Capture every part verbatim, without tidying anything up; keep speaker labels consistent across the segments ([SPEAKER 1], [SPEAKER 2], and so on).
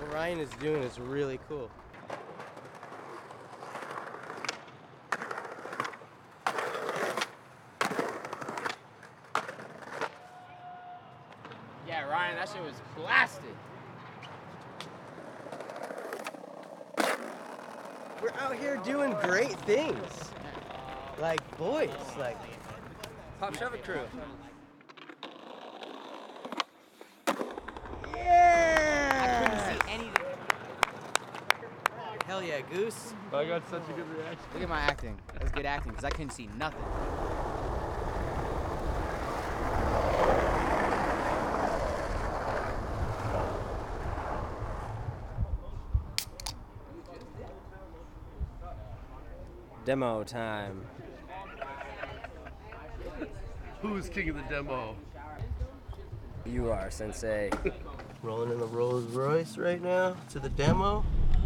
[SPEAKER 1] Ryan is doing is really cool.
[SPEAKER 2] Yeah, Ryan, that shit was blasted.
[SPEAKER 1] We're out here doing great things. Like boys, like
[SPEAKER 2] Pop Shove It crew.
[SPEAKER 1] yeah!
[SPEAKER 2] I couldn't see anything.
[SPEAKER 1] Hell yeah, Goose.
[SPEAKER 3] I got such a good reaction.
[SPEAKER 2] Look at my acting. That was good acting, because I couldn't see nothing.
[SPEAKER 1] Demo time.
[SPEAKER 3] Who's king of the demo?
[SPEAKER 1] You are, Sensei. Rolling in the Rolls Royce right now to the demo.
[SPEAKER 2] Oh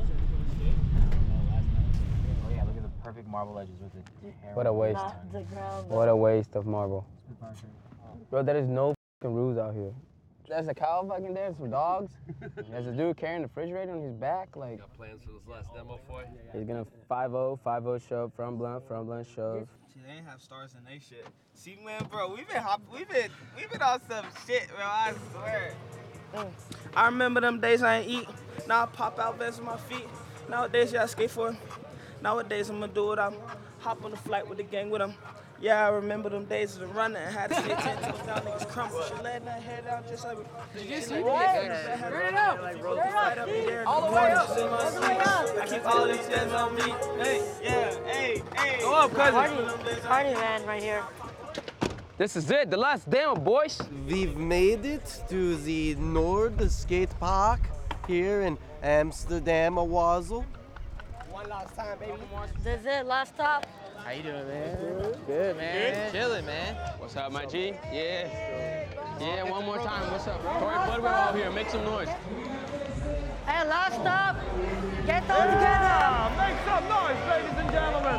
[SPEAKER 2] yeah, look at the perfect marble edges with the hair.
[SPEAKER 4] What a waste. What a waste of marble. Bro, there is no fucking rules out here. There's a cow fucking there, some dogs. There's a dude carrying the refrigerator on his back. Like,
[SPEAKER 3] Got plans for this last demo for you?
[SPEAKER 4] he's gonna five oh, five oh shove, front blunt, front blunt shove.
[SPEAKER 5] See, they ain't have stars in they shit. See, man, bro, we've been hop, we've been, we've been on some shit, bro. I swear. Mm. I remember them days I ain't eat. Now I pop out vests on my feet. Nowadays, yeah, I skate for it. Nowadays, I'm gonna do it. I'm hop on the flight with the gang with them. Yeah, I remember them days of the running and had to stay ten toes down, niggas crumble. Shit, letting that head down just like.
[SPEAKER 2] Did you see
[SPEAKER 5] what?
[SPEAKER 2] Turn it up.
[SPEAKER 5] Like roll the fight up in there.
[SPEAKER 2] All the way up.
[SPEAKER 5] All the way up. I keep all these things on me. Hey, yeah, hey, hey.
[SPEAKER 2] Go up, cousin.
[SPEAKER 6] Party, party man right here.
[SPEAKER 4] This is it, the last demo, boys.
[SPEAKER 1] We've made it to the Nord Skate Park here in Amsterdam, Owazel.
[SPEAKER 5] One last time, baby.
[SPEAKER 6] This is it, last stop.
[SPEAKER 2] How you doing, man? Good, man. Chilling, man.
[SPEAKER 4] What's up, my G? Yeah. Yeah, one more time. What's up? Corey Budwell out here. Make some noise.
[SPEAKER 6] Hey, last stop. Get all together.
[SPEAKER 3] Make some noise, ladies and gentlemen.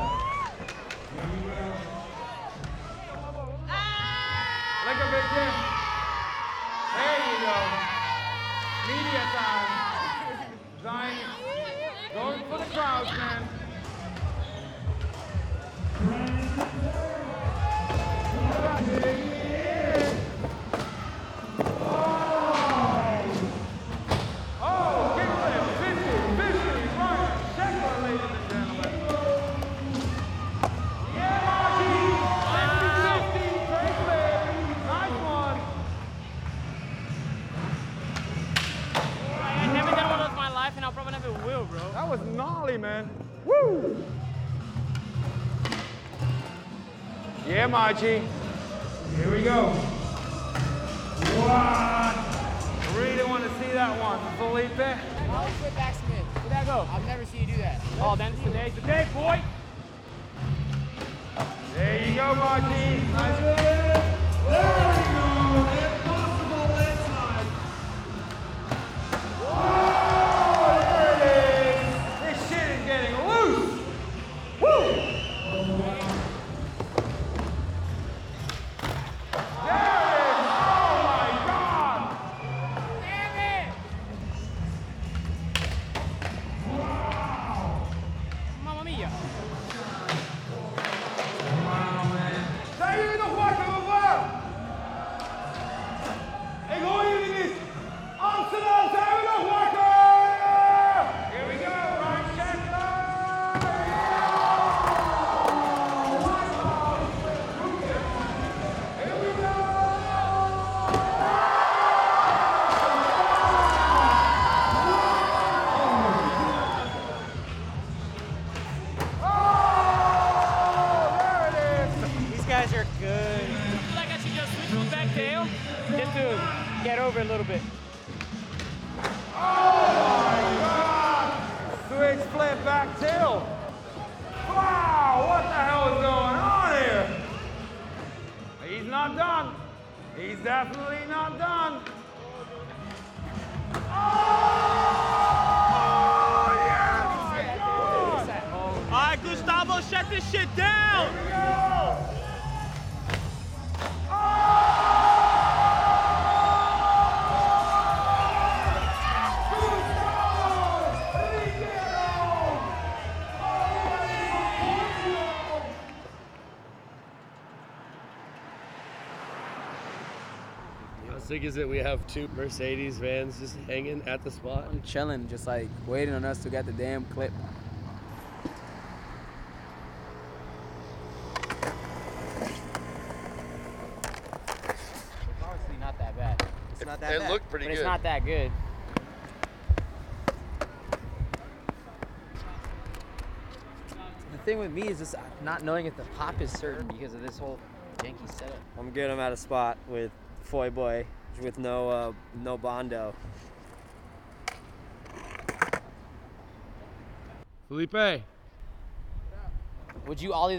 [SPEAKER 3] Like a big Jim. There you go. Media time. Zion. Going for the crowds, man. Oh, kickflip, fifty, fifty, Ryan Sheckler, ladies and gentlemen. Yeah, Marty, fifty, fifty, great flip, nice one.
[SPEAKER 7] I've never done one of those in my life, and I'll probably never will, bro.
[SPEAKER 3] That was gnarly, man. Woo! Yeah, Margie. Here we go. What? Really want to see that one, Felipe.
[SPEAKER 2] Always flip backsmith. Where'd that go? I've never seen you do that.
[SPEAKER 7] Oh, then today's the day, boy.
[SPEAKER 3] There you go, Margie. Nice flip. There we go. Impossible landslide. Whoa, there it is. This shit is getting loose. Woo!
[SPEAKER 7] A little bit.
[SPEAKER 3] Oh my God! Switch flip back tail. Wow, what the hell is going on here? He's not done. He's definitely not done. Oh, yeah! Oh, my God!
[SPEAKER 7] All right, Gustavo, shut this shit down.
[SPEAKER 3] Here we go!
[SPEAKER 8] sick is it we have two Mercedes vans just hanging at the spot?
[SPEAKER 4] I'm chilling, just like waiting on us to get the damn clip.
[SPEAKER 2] It's honestly not that bad.
[SPEAKER 1] It's not that
[SPEAKER 8] It
[SPEAKER 1] bad.
[SPEAKER 8] looked pretty
[SPEAKER 2] But
[SPEAKER 8] good.
[SPEAKER 2] it's not that good.
[SPEAKER 9] The thing with me is just not knowing if the pop is certain because of this whole janky setup.
[SPEAKER 10] I'm good. I'm at a spot with Foy Boy with no uh, no Bondo.
[SPEAKER 8] Felipe.
[SPEAKER 2] Would you ollie